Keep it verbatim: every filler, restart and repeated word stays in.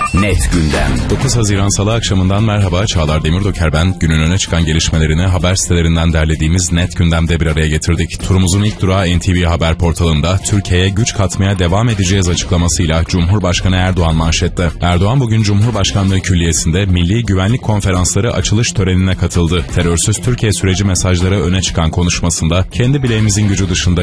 Net Gündem. dokuz Haziran Salı akşamından merhaba. Çağlar Demirdoker ben. Günün öne çıkan gelişmelerini haber sitelerinden derlediğimiz Net Gündem'de bir araya getirdik. Turumuzun ilk durağı N T V Haber portalında Türkiye'ye güç katmaya devam edeceğiz açıklamasıyla Cumhurbaşkanı Erdoğan manşette. Erdoğan bugün Cumhurbaşkanlığı Külliyesi'nde Milli Güvenlik Konferansları açılış törenine katıldı. Terörsüz Türkiye süreci mesajları öne çıkan konuşmasında kendi bileğimizin gücü dışında